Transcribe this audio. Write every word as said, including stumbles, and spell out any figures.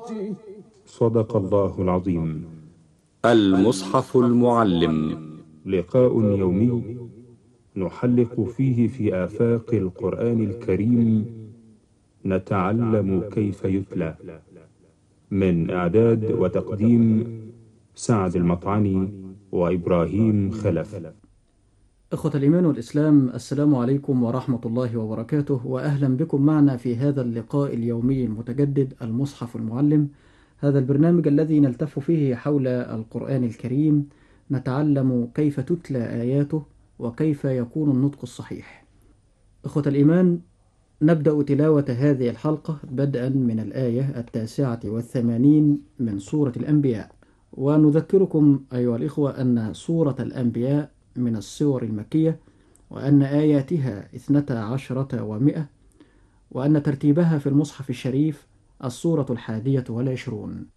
صدق الله العظيم. المصحف المعلم، لقاء يومي نحلق فيه في آفاق القرآن الكريم، نتعلم كيف يتلى. من إعداد وتقديم سعد المطعني وإبراهيم خلف. إخوة الإيمان والإسلام، السلام عليكم ورحمة الله وبركاته، وأهلا بكم معنا في هذا اللقاء اليومي المتجدد المصحف المعلم. هذا البرنامج الذي نلتف فيه حول القرآن الكريم، نتعلم كيف تتلى آياته وكيف يكون النطق الصحيح. إخوة الإيمان، نبدأ تلاوة هذه الحلقة بدءا من الآية التاسعة والثمانين من سورة الأنبياء. ونذكركم أيها الإخوة أن سورة الأنبياء من السور المكية، وأن آياتها اثنتا عشرة ومئة، وأن ترتيبها في المصحف الشريف السورة الحادية والعشرون.